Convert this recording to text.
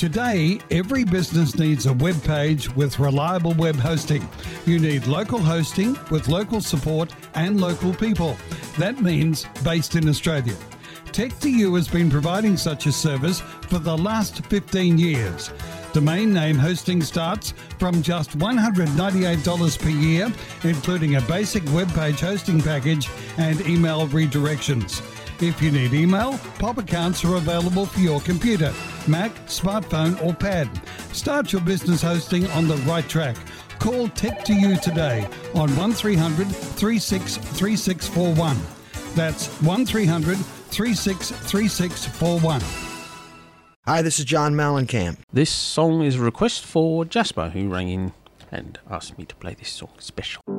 Today, every business needs a web page with reliable web hosting. You need local hosting with local support and local people. That means based in Australia. Tech2U has been providing such a service for the last 15 years. Domain name hosting starts from just $198 per year, including a basic web page hosting package and email redirections. If you need email, POP accounts are available for your computer, Mac, smartphone or pad. Start your business hosting on the right track. Call Tech2U today on 1300 36 3641. That's 1300 36 3641. Hi, this is John Mellencamp. This song is a request for Jasper, who rang in and asked me to play this song special.